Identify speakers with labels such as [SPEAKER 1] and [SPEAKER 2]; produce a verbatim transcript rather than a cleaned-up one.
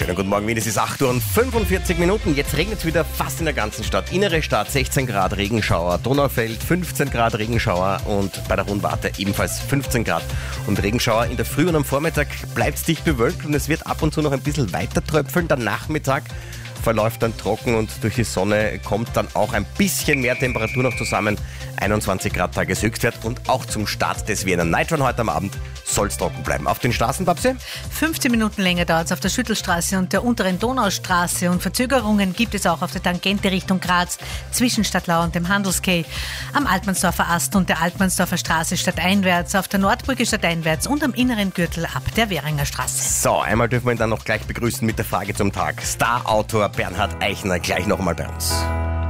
[SPEAKER 1] Schönen guten Morgen, Wien. Es ist acht Uhr und fünfundvierzig Minuten. Jetzt regnet es wieder fast in der ganzen Stadt. Innere Stadt sechzehn Grad Regenschauer, Donaufeld fünfzehn Grad Regenschauer und bei der Rundwarte ebenfalls fünfzehn Grad und Regenschauer. In der Früh und am Vormittag bleibt es dicht bewölkt und es wird ab und zu noch ein bisschen weiter tröpfeln. Der Nachmittag verläuft dann trocken und durch die Sonne kommt dann auch ein bisschen mehr Temperatur noch zusammen. einundzwanzig Grad Tageshöchstwert und auch zum Start des Wiener Night Run heute am Abend soll es trocken bleiben. Auf den Straßen, Babsi?
[SPEAKER 2] fünfzehn Minuten länger dauert es auf der Schüttelstraße und der unteren Donaustraße und Verzögerungen gibt es auch auf der Tangente Richtung Graz zwischen Stadtlau und dem Handelskay, am Altmannsdorfer Ast und der Altmannsdorfer Straße stadteinwärts, auf der Nordbrücke stadteinwärts und am inneren Gürtel ab der Währinger Straße.
[SPEAKER 1] So, einmal dürfen wir ihn dann noch gleich begrüßen mit der Frage zum Tag. Star-Autor Bernhard Eichner gleich nochmal bei uns.